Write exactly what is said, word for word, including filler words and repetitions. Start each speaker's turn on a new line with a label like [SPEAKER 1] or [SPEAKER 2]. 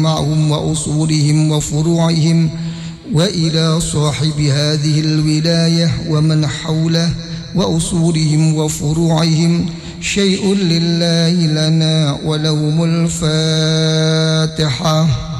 [SPEAKER 1] معهم وأصولهم وفروعهم، وإلى صاحب هذه الولاية ومن حوله وأصولهم وفروعهم شيء لله لنا ولهم الفاتحة.